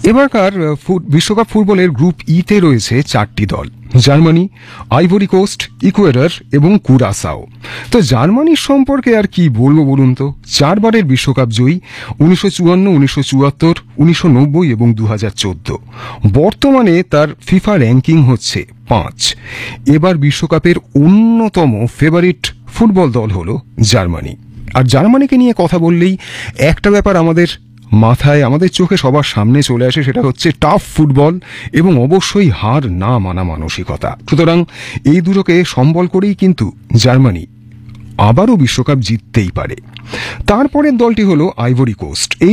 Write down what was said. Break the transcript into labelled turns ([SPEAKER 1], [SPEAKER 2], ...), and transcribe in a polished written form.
[SPEAKER 1] এবারকার বিশ্বকাপ ফুটবলের গ্রুপ ইতে রয়েছে 4টি দল: জার্মানি, আইভরি কোস্ট, ইকুয়েডর এবং কুরাসাও। তো জার্মানির সম্পর্কে আর কি বলবো বলুন তো? 4বারের বিশ্বকাপ জয়ী, 1954, 1974, 1990 এবং 2014। বর্তমানে তার ফিফা র্যাঙ্কিং হচ্ছে 5। এবার বিশ্বকাপের অন্যতম ফেভারিট ফুটবল দল হলো জার্মানি। আর জার্মানিকে নিয়ে কথা বললেই একটা ব্যাপার আমাদের মাথায়, আমাদের চোখে সবার সামনে চলে আসে, সেটা হচ্ছে টাফ ফুটবল এবং অবশ্যই হার না মানা মানসিকতা। সুতরাং এই দুটোকে সম্বল করেই কিন্তু জার্মানি আবারও বিশ্বকাপ জিততেই পারে। তারপরের দলটি হলো আইভরি কোস্ট।